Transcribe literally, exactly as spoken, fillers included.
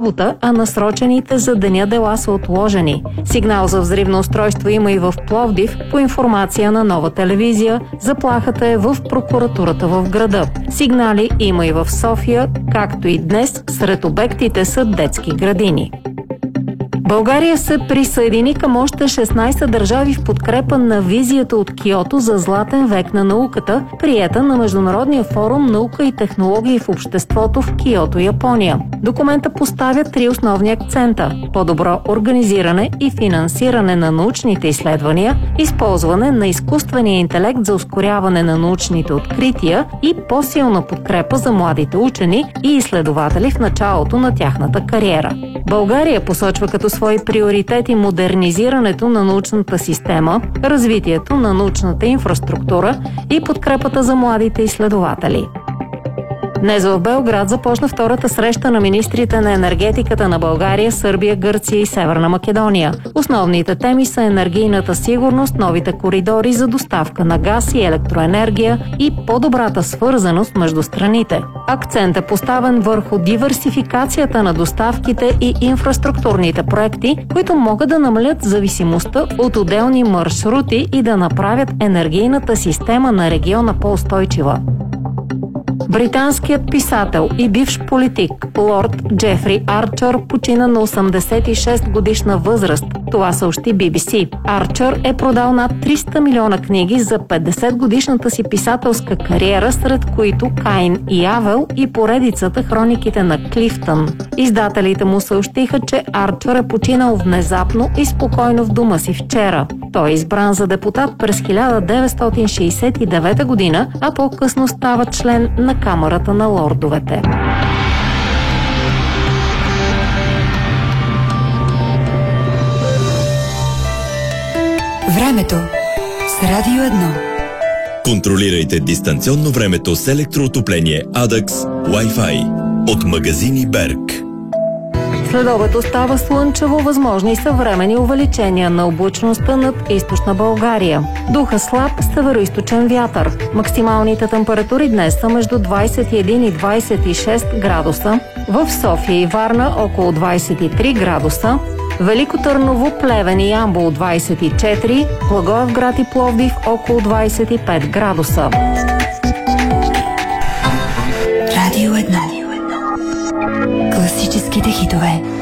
работа, а насрочените за деня дела са отложени. Сигнал за взривно устройство има и в Пловдив, по информация на Нова телевизия. Заплахата е в прокуратурата в града. Сигнали има и в София, както и днес сред обектите са детски градини. България се присъедини към още шестнайсет държави в подкрепа на визията от Киото за златен век на науката, приета на Международния форум «Наука и технологии в обществото» в Киото, Япония. Документа поставя три основни акцента – по-добро организиране и финансиране на научните изследвания, използване на изкуствения интелект за ускоряване на научните открития и по-силна подкрепа за младите учени и изследователи в началото на тяхната кариера. България посочва като свои приоритети модернизирането на научната система, развитието на научната инфраструктура и подкрепата за младите изследователи. Днес в Белград започна втората среща на министрите на енергетиката на България, Сърбия, Гърция и Северна Македония. Основните теми са енергийната сигурност, новите коридори за доставка на газ и електроенергия и по-добрата свързаност между страните. Акцент е поставен върху диверсификацията на доставките и инфраструктурните проекти, които могат да намалят зависимостта от отделни маршрути и да направят енергийната система на региона по-устойчива. Британският писател и бивш политик лорд Джефри Арчър почина на осемдесет и шест годишна възраст. Това съобщи Би Би Си. Арчър е продал над триста милиона книги за петдесет годишната си писателска кариера, сред които Каин и Авел и поредицата Хрониките на Клифтън. Издателите му съобщиха, че Арчър е починал внезапно и спокойно в дома си вчера. Той е избран за депутат през хиляда деветстотин шейсет и девета година, а по-късно става член на Камарата на лордовете. Времето с Радио едно. Контролирайте дистанционно времето с електроотопление Адакс Wi-Fi от магазини Берг. Следобед остава слънчево, възможни съвременни увеличения на облачността над източна България. Духа слаб североизточен вятър. Максималните температури днес са между двайсет и един и двайсет и шест градуса. В София и Варна около двайсет и три градуса. Велико Търново, Плевен и Ямбол двайсет и четири, Благоевград и Пловдив около двайсет и пет градуса. Радио едно. Класическите хитове.